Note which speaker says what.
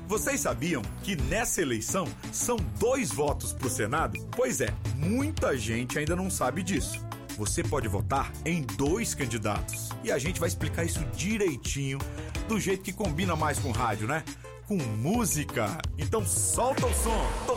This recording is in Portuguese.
Speaker 1: Vocês sabiam que nessa eleição são 2 votos pro Senado? Pois é, muita gente ainda não sabe disso. Você pode votar em 2 candidatos. E a gente vai explicar isso direitinho, do jeito que combina mais com rádio, né? Com música. Então solta o som.